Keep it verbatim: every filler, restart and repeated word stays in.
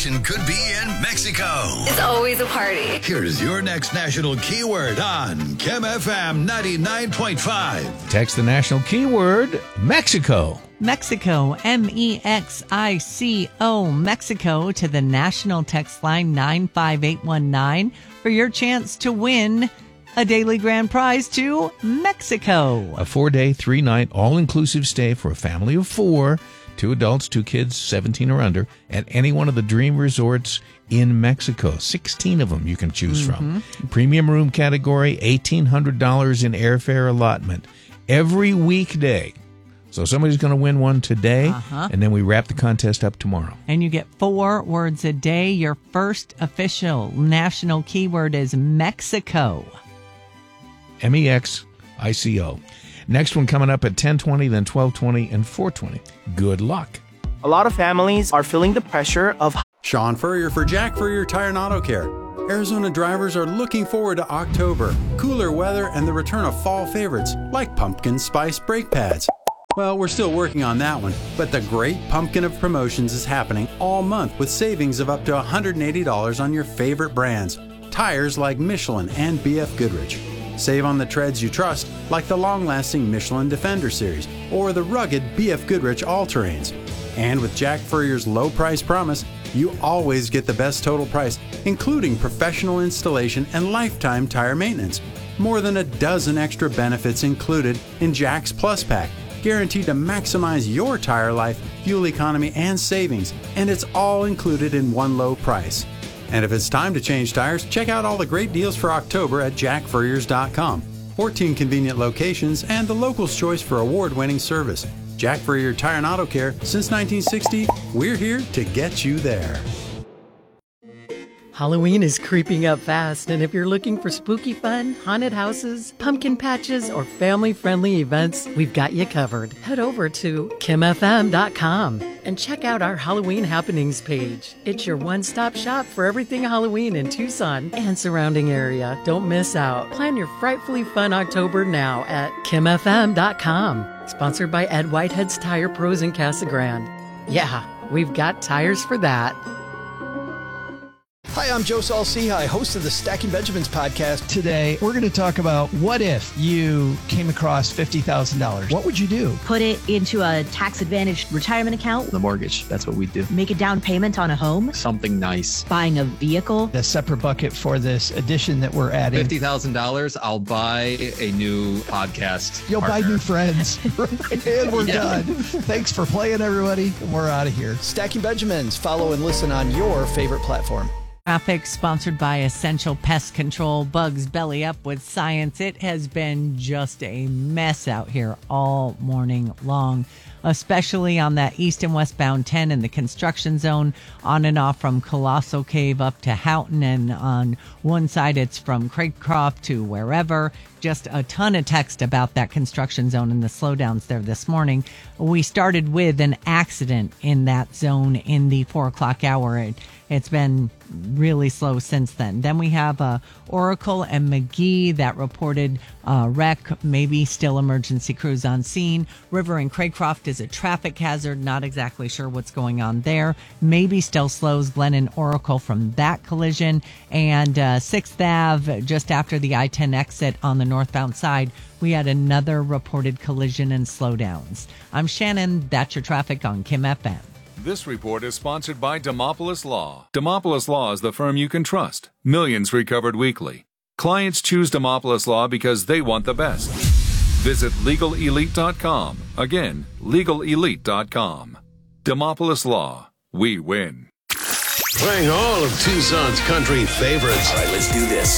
destination could be in Mexico. It's always a party. Here's your next national keyword on Kim F M ninety-nine point five. Text the national keyword, Mexico. Mexico, M E X I C O, Mexico, to the national text line nine five eight one nine for your chance to win a daily grand prize to Mexico. A four-day, three-night, all-inclusive stay for a family of four, two adults, two kids, seventeen or under, at any one of the dream resorts in Mexico. sixteen of them you can choose mm-hmm. from. Premium room category, eighteen hundred dollars in airfare allotment. Every weekday. So somebody's going to win one today, uh-huh. and then we wrap the contest up tomorrow. And you get four words a day. Your first official national keyword is Mexico. M E X I C O. Next one coming up at ten twenty, then twelve twenty, and four twenty. Good luck. A lot of families are feeling the pressure of... Sean Furrier for Jack Furrier Tire and Auto Care. Arizona drivers are looking forward to October, cooler weather, and the return of fall favorites like pumpkin spice brake pads. Well, we're still working on that one, but the great pumpkin of promotions is happening all month with savings of up to one hundred eighty dollars on your favorite brands. Tires like Michelin and B F Goodrich. Save on the treads you trust, like the long-lasting Michelin Defender Series or the rugged B F Goodrich All-Terrains. And with Jack Furrier's low price promise, you always get the best total price, including professional installation and lifetime tire maintenance. More than a dozen extra benefits included in Jack's Plus Pack, guaranteed to maximize your tire life, fuel economy, and savings, and it's all included in one low price. And if it's time to change tires, check out all the great deals for October at jack furriers dot com. fourteen convenient locations and the local's choice for award-winning service. Jack Furrier Tire and Auto Care, since nineteen sixty, we're here to get you there. Halloween is creeping up fast, and if you're looking for spooky fun, haunted houses, pumpkin patches, or family-friendly events, we've got you covered. Head over to kim f m dot com and check out our Halloween happenings page. It's your one-stop shop for everything Halloween in Tucson and surrounding area. Don't miss out. Plan your frightfully fun October now at kim f m dot com. Sponsored by Ed Whitehead's Tire Pros in Casa Grande. Yeah, we've got tires for that. Hi, I'm Joe Saul-Sehy, host of the Stacking Benjamins podcast. Today, we're going to talk about what if you came across fifty thousand dollars. What would you do? Put it into a tax-advantaged retirement account. The mortgage, that's what we do. Make a down payment on a home. Something nice. Buying a vehicle. A separate bucket for this addition that we're adding. fifty thousand dollars, I'll buy a new podcast You'll partner. buy new friends. And we're yeah. done. Thanks for playing, everybody. We're out of here. Stacking Benjamins. Follow and listen on your favorite platform. Traffic sponsored by Essential Pest Control. Bugs belly up with science. It has been just a mess out here all morning long, especially on that east and westbound ten in the construction zone, on and off from Colossal Cave up to Houghton, and on one side it's from Craycroft to wherever. Just a ton of text about that construction zone and the slowdowns there this morning. We started with an accident in that zone in the four o'clock hour. It, it's been really slow since then. Then we have uh, Oracle and McGee that reported uh, wreck, maybe still emergency crews on scene. River and Craycroft is a traffic hazard. Not exactly sure what's going on there. Maybe still slows Glen and Oracle from that collision. And uh, sixth Avenue, just after the I ten exit on the northbound side, we had another reported collision and slowdowns. I'm Shannon. That's your traffic on Kim F M. This report is sponsored by Demopolis Law. Demopolis Law is the firm you can trust. Millions recovered weekly. Clients choose Demopolis Law because they want the best. Visit legal elite dot com. Again, legal elite dot com. Demopolis Law. We win. Playing all of Tucson's country favorites. All right, let's do this.